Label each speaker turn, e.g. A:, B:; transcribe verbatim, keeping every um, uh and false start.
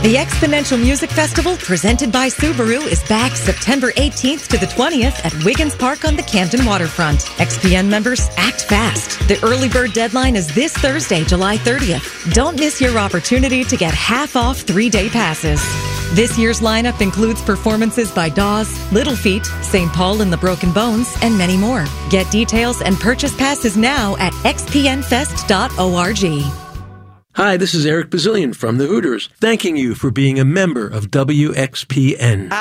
A: The Exponential Music Festival, presented by Subaru, is back September eighteenth to the twentieth at Wiggins Park on the Camden waterfront. X P N members, act fast. The early bird deadline is this Thursday, July thirtieth. Don't miss your opportunity to get half off three-day passes. This year's lineup includes performances by Dawes, Little Feat, Saint Paul and the Broken Bones, and many more. Get details and purchase passes now at x p n fest dot org.
B: Hi, this is Eric Bazillion from the Hooters, thanking you for being a member of W X P N.